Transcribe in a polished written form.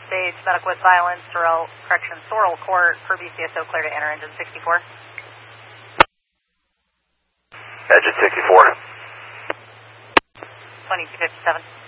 stage, medical with violence, Sorrel Court, per BCSO, clear to enter engine 64. Engine 64. 2257.